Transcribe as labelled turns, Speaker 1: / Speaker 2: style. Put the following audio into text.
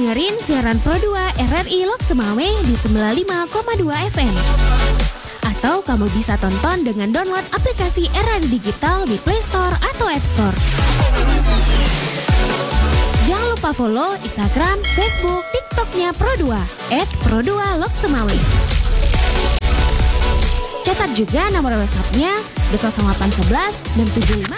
Speaker 1: dengerin siaran Pro 2 RRI Lok Semawe di 95,2 FM. Atau kamu bisa tonton dengan download aplikasi RRI Digital di Play Store atau App Store. Jangan lupa follow Instagram, Facebook, TikToknya Pro 2 @Pro2 Lok Semawe. Catat juga nomor WhatsApp-nya di 0811 675